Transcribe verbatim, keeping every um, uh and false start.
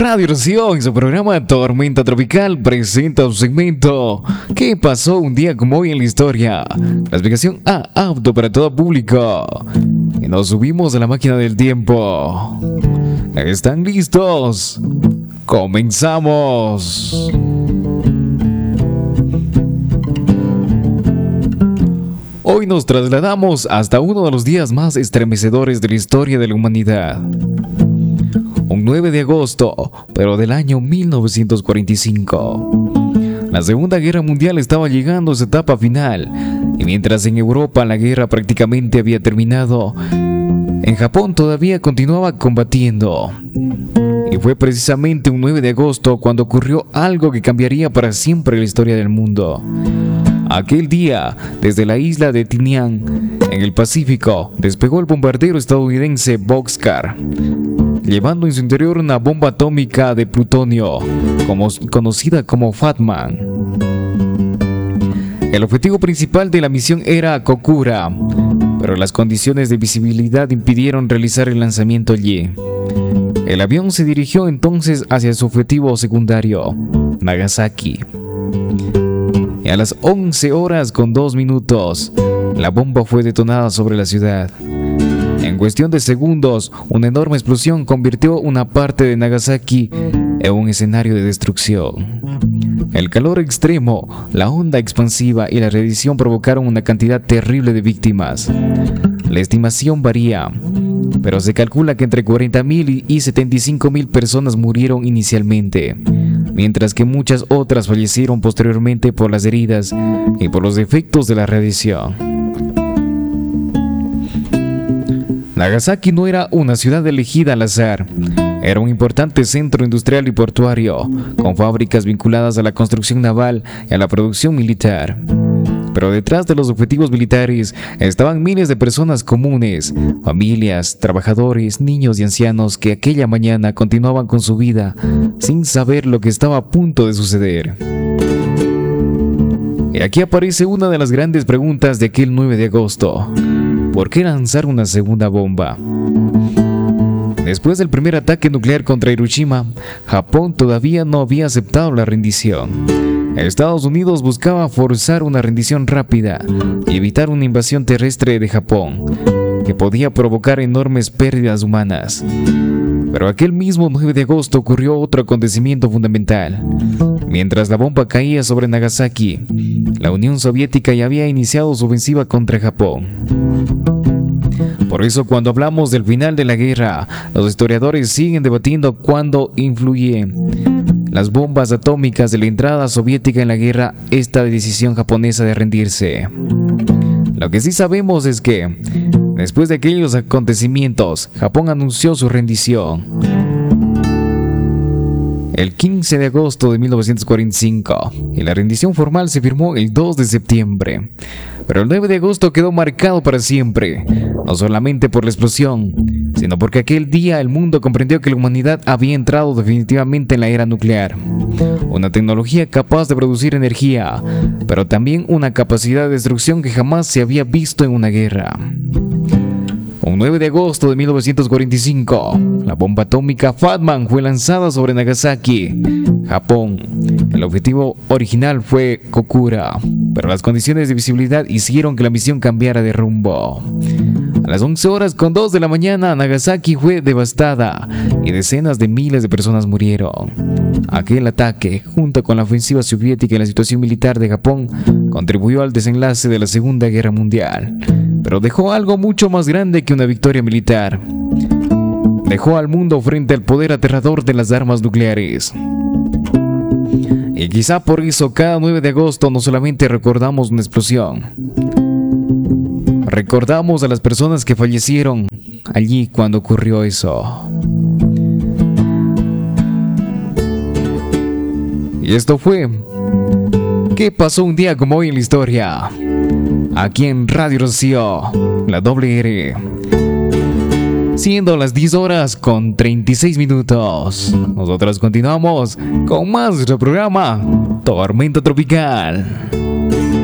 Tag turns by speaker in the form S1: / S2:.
S1: Radio Rocío, en su programa Tormenta Tropical, presenta un segmento ¿Qué pasó un día como hoy en la historia? Clasificación A, apto para todo público. Y nos subimos a la máquina del tiempo. ¿Están listos? ¡Comenzamos! Hoy nos trasladamos hasta uno de los días más estremecedores de la historia de la humanidad. Un nueve de agosto, pero del año mil novecientos cuarenta y cinco. La Segunda Guerra Mundial estaba llegando a su etapa final, y mientras en Europa la guerra prácticamente había terminado, en Japón todavía continuaba combatiendo. Y fue precisamente un nueve de agosto cuando ocurrió algo que cambiaría para siempre la historia del mundo. Aquel día, desde la isla de Tinian, en el Pacífico, despegó el bombardero estadounidense Bockscar, llevando en su interior una bomba atómica de plutonio, como, conocida como Fat Man. El objetivo principal de la misión era Kokura, pero las condiciones de visibilidad impidieron realizar el lanzamiento allí. El avión se dirigió entonces hacia su objetivo secundario, Nagasaki. Y a las once horas con dos minutos, la bomba fue detonada sobre la ciudad. En cuestión de segundos, una enorme explosión convirtió una parte de Nagasaki en un escenario de destrucción. El calor extremo, la onda expansiva y la radiación provocaron una cantidad terrible de víctimas. La estimación varía, pero se calcula que entre cuarenta mil y setenta y cinco mil personas murieron inicialmente, mientras que muchas otras fallecieron posteriormente por las heridas y por los efectos de la radiación. Nagasaki no era una ciudad elegida al azar. Era un importante centro industrial y portuario, con fábricas vinculadas a la construcción naval y a la producción militar. Pero detrás de los objetivos militares estaban miles de personas comunes, familias, trabajadores, niños y ancianos que aquella mañana continuaban con su vida sin saber lo que estaba a punto de suceder. Y aquí aparece una de las grandes preguntas de aquel nueve de agosto. ¿Por qué lanzar una segunda bomba? Después del primer ataque nuclear contra Hiroshima, Japón todavía no había aceptado la rendición. Estados Unidos buscaba forzar una rendición rápida y evitar una invasión terrestre de Japón, que podía provocar enormes pérdidas humanas. Pero aquel mismo nueve de agosto ocurrió otro acontecimiento fundamental. Mientras la bomba caía sobre Nagasaki, la Unión Soviética ya había iniciado su ofensiva contra Japón. Por eso, cuando hablamos del final de la guerra, los historiadores siguen debatiendo cuándo influyen las bombas atómicas de la entrada soviética en la guerra esta decisión japonesa de rendirse. Lo que sí sabemos es que, después de aquellos acontecimientos, Japón anunció su rendición el quince de agosto de mil novecientos cuarenta y cinco, y la rendición formal se firmó el dos de septiembre. Pero el nueve de agosto quedó marcado para siempre, no solamente por la explosión, sino porque aquel día el mundo comprendió que la humanidad había entrado definitivamente en la era nuclear. Una tecnología capaz de producir energía, pero también una capacidad de destrucción que jamás se había visto en una guerra. Un nueve de agosto de mil novecientos cuarenta y cinco, la bomba atómica Fat Man fue lanzada sobre Nagasaki, Japón. El objetivo original fue Kokura, pero las condiciones de visibilidad hicieron que la misión cambiara de rumbo. A las once horas con dos de la mañana, Nagasaki fue devastada y decenas de miles de personas murieron. Aquel ataque, junto con la ofensiva soviética y la situación militar de Japón, contribuyó al desenlace de la Segunda Guerra Mundial, pero dejó algo mucho más grande que una victoria militar. Dejó al mundo frente al poder aterrador de las armas nucleares. Y quizá por eso cada nueve de agosto no solamente recordamos una explosión, recordamos a las personas que fallecieron allí cuando ocurrió eso. Y esto fue ¿Qué pasó un día como hoy en la historia? Aquí en Radio Rocío, la doble R. Siendo las diez horas con treinta y seis minutos. Nosotros continuamos con más de nuestro programa Tormenta Tropical.